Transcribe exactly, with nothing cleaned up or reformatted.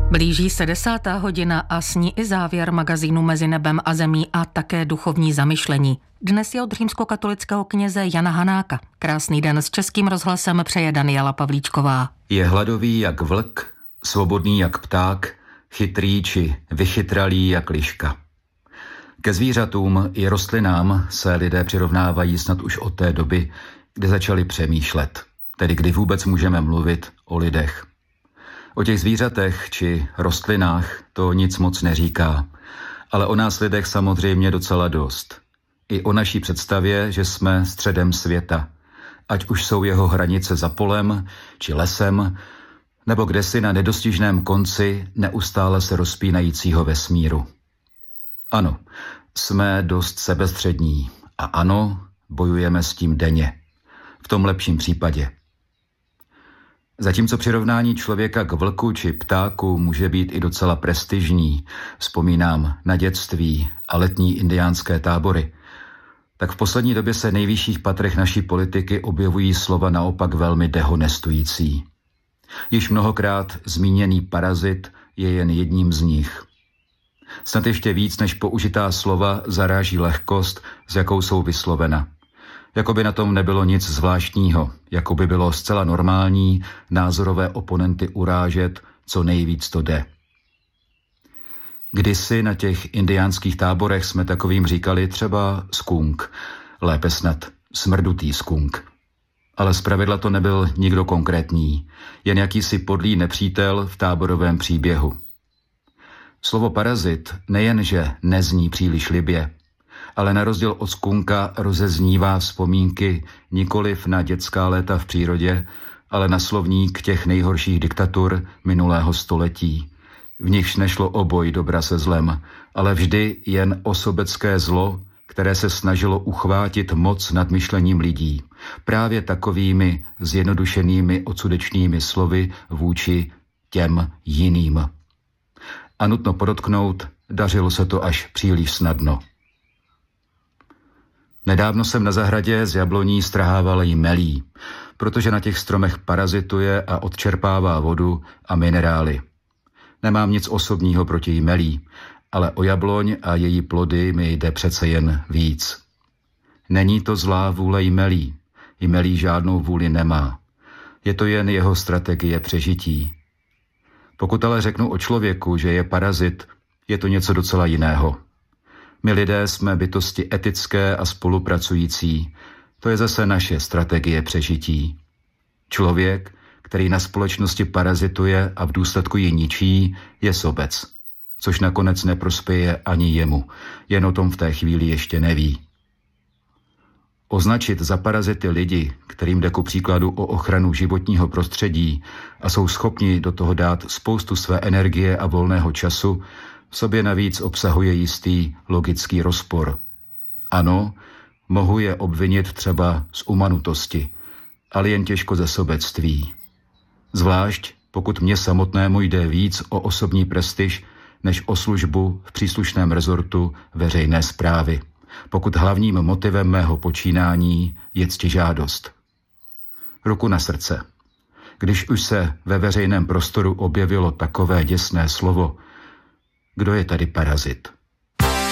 Blíží se desátá hodina a s ní i závěr magazínu Mezi nebem a zemí a také duchovní zamyšlení. Dnes je od římskokatolického kněze Jana Hanáka. Krásný den s Českým rozhlasem přeje Daniela Pavlíčková. Je hladový jak vlk, svobodný jak pták, chytrý či vychytralý jak liška. Ke zvířatům i rostlinám se lidé přirovnávají snad už od té doby, kdy začali přemýšlet, tedy kdy vůbec můžeme mluvit o lidech. O těch zvířatech či rostlinách to nic moc neříká, ale o nás lidech samozřejmě docela dost. I o naší představě, že jsme středem světa, ať už jsou jeho hranice za polem či lesem, nebo kdesi na nedostižném konci neustále se rozpínajícího vesmíru. Ano, jsme dost sebestřední a ano, bojujeme s tím denně, v tom lepším případě. Zatímco přirovnání člověka k vlku či ptáku může být i docela prestižní, vzpomínám na dětství a letní indiánské tábory, tak v poslední době se v nejvyšších patrech naší politiky objevují slova naopak velmi dehonestující. Již mnohokrát zmíněný parazit je jen jedním z nich. Snad ještě víc než použitá slova zaráží lehkost, s jakou jsou vyslovena. Jakoby na tom nebylo nic zvláštního, jakoby bylo zcela normální názorové oponenty urážet, co nejvíc to jde. Kdysi na těch indiánských táborech jsme takovým říkali třeba skunk, lépe snad smrdutý skunk. Ale zpravidla to nebyl nikdo konkrétní, jen jakýsi podlý nepřítel v táborovém příběhu. Slovo parazit nejenže nezní příliš libě, ale na rozdíl od skunka rozeznívá vzpomínky nikoliv na dětská léta v přírodě, ale na slovník těch nejhorších diktatur minulého století. V nichž nešlo o boj dobra se zlem, ale vždy jen o sobecké zlo, které se snažilo uchvátit moc nad myšlením lidí, právě takovými zjednodušenými odsudečnými slovy vůči těm jiným. A nutno podotknout, dařilo se to až příliš snadno. Nedávno jsem na zahradě z jabloní strhával jmelí, protože na těch stromech parazituje a odčerpává vodu a minerály. Nemám nic osobního proti jmelí, ale o jabloň a její plody mi jde přece jen víc. Není to zlá vůle jmelí. Jmelí žádnou vůli nemá. Je to jen jeho strategie přežití. Pokud ale řeknu o člověku, že je parazit, je to něco docela jiného. My lidé jsme bytosti etické a spolupracující. To je zase naše strategie přežití. Člověk, který na společnosti parazituje a v důsledku ji ničí, je sobec, což nakonec neprospěje ani jemu, jen o tom v té chvíli ještě neví. Označit za parazity lidi, kterým jde ku příkladu o ochranu životního prostředí a jsou schopni do toho dát spoustu své energie a volného času, v sobě navíc obsahuje jistý logický rozpor. Ano, mohu je obvinit třeba z umanutosti, ale jen těžko ze sobectví. Zvlášť, pokud mně samotnému jde víc o osobní prestiž, než o službu v příslušném rezortu veřejné správy, pokud hlavním motivem mého počínání je ctižádost. Ruku na srdce. Když už se ve veřejném prostoru objevilo takové děsné slovo, kdo je tady parazit?